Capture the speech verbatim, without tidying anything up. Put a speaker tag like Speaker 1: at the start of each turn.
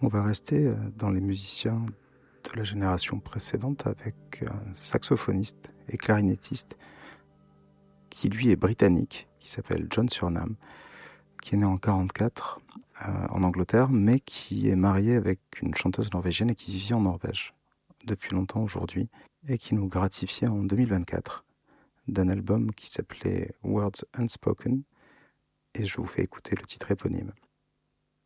Speaker 1: On va rester dans les musiciens de la génération précédente avec un saxophoniste et clarinettiste qui lui est britannique, qui s'appelle John Surnam, qui est né en quarante-quatre euh, en Angleterre, mais qui est marié avec une chanteuse norvégienne et qui vit en Norvège depuis longtemps aujourd'hui, et qui nous gratifiait en deux mille vingt-quatre d'un album qui s'appelait Words Unspoken, et je vous fais écouter le titre éponyme.